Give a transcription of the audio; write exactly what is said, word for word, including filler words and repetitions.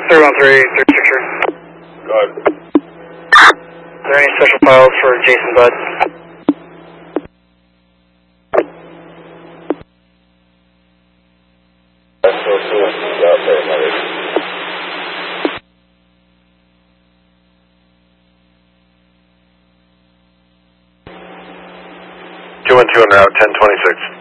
three one three, third picture. Go ahead. Are there any special files for Jason Budd? That's so cool. Out there, mother. two one two en route, ten twenty-six.